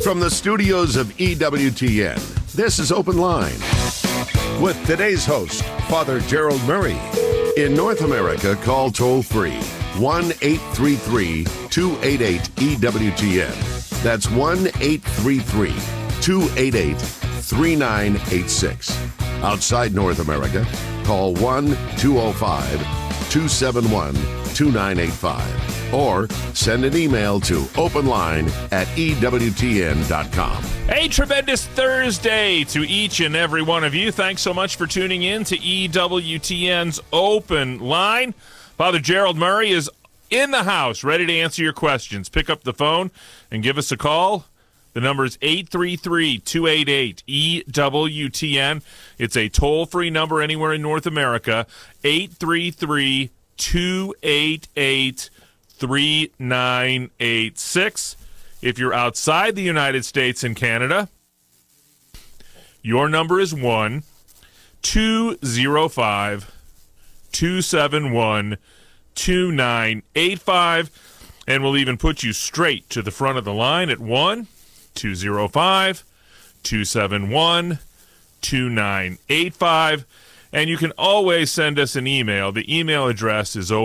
From the studios of EWTN, this is Open Line with today's host, Father Gerald Murray. In North America, call toll-free 1-833-288-EWTN. That's 1-833-288-3986. Outside North America, call 1-205-271-2985. Or send an email to openline@ewtn.com. A tremendous Thursday to each and every one of you. Thanks so much for tuning in to EWTN's Open Line. Father Gerald Murray is in the house, ready to answer your questions. Pick up the phone and give us a call. The number is 833-288-EWTN. It's a toll-free number anywhere in North America, 833-288-3986. If you're outside the United States and Canada, your number is 1-205-271-2985, and we'll even put you straight to the front of the line at 1-205-271-2985. And you can always send us an email. The email address is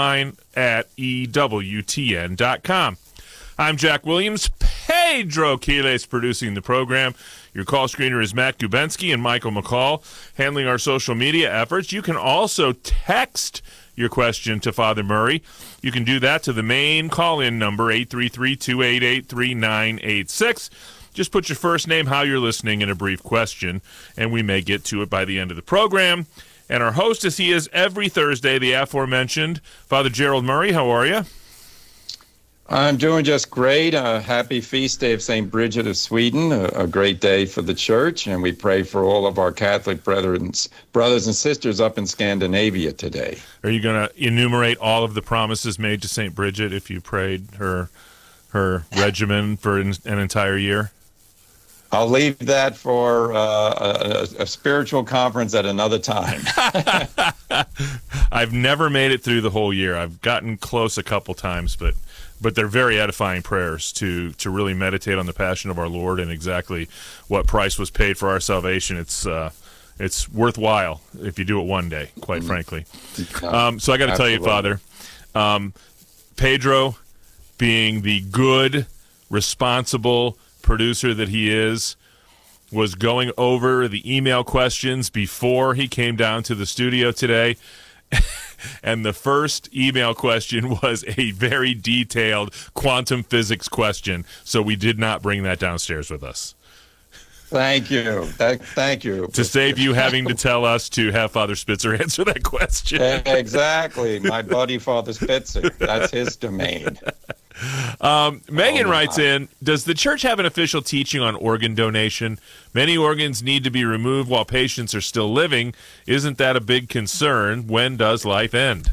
openline@ewtn.com. I'm Jack Williams. Pedro Quiles producing the program. Your call screener is Matt Gubensky and Michael McCall handling our social media efforts. You can also text your question to Father Murray. You can do that to the main call-in number, 833-288-3986. Just put your first name, how you're listening, and a brief question, and we may get to it by the end of the program. And our host, as he is every Thursday, the aforementioned Father Gerald Murray. How are you? I'm doing just great. Happy feast day of St. Bridget of Sweden, a great day for the church, and we pray for all of our Catholic brothers and sisters up in Scandinavia today. Are you going to enumerate all of the promises made to St. Bridget if you prayed her regimen for an entire year? I'll leave that for a spiritual conference at another time. I've never made it through the whole year. I've gotten close a couple times, but they're very edifying prayers to really meditate on the passion of our Lord and exactly what price was paid for our salvation. It's worthwhile if you do it one day, quite frankly. So I got to tell you, Father, Pedro, being the good, responsible producer that he is, was going over the email questions before he came down to the studio today. And the first email question was a very detailed quantum physics question, so we did not bring that downstairs with us. Thank you. Thank you. To save you having to tell us to have Father Spitzer answer that question. Exactly. My buddy, Father Spitzer. That's his domain. Megan writes in, does the church have an official teaching on organ donation? Many organs need to be removed while patients are still living. Isn't that a big concern? When does life end?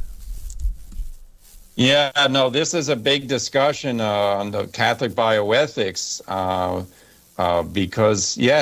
Yeah, no, this is a big discussion on the Catholic bioethics because,